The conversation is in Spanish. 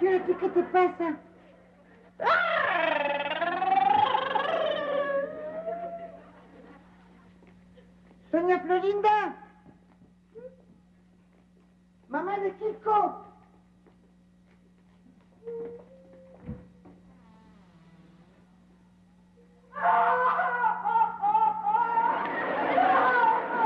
¿Qué, a ti qué te pasa? Doña Florinda. Mamá de Kiko.